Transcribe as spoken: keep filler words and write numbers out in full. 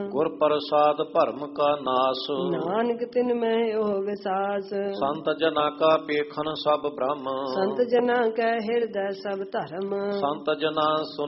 ਗੁਰ ਪ੍ਰਸਾਦ ਭਰਮ ਕਾ ਨਾਸ। ਨਾਨਕ ਤਿਨ ਮੈਂ ਉਹ ਵਿਸਾਸ। ਸੰਤ ਜਨਾ ਕਾ ਪੇਖਨ ਸਭ ਬ੍ਰਹਮ। ਸੰਤ ਜਨਾਂ ਕੈ ਹਿਰਦੈ ਸਭ ਧਰਮ। ਸੰਤ ਜਨਾ